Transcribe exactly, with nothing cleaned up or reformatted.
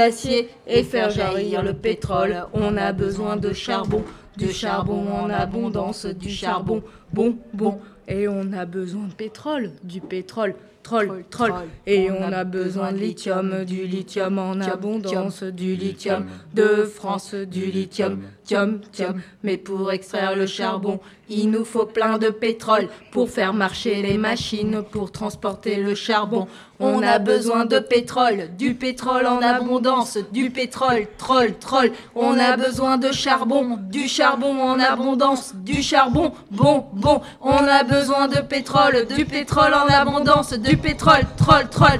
Acier et faire jaillir le pétrole. On a besoin de charbon, du charbon en abondance, du charbon, bon, bon. Et on a besoin de pétrole, du pétrole, troll, troll. Et on a besoin de lithium, du lithium en abondance, du lithium de France, du lithium, tium, tium. Mais pour extraire le charbon, il nous faut plein de pétrole pour faire marcher les machines, pour transporter le charbon. On a besoin de pétrole, du pétrole en abondance, du pétrole, troll, troll. On a besoin de charbon, du charbon en abondance, du charbon, bon, bon. On a besoin de pétrole, du pétrole en abondance, du pétrole, troll, troll.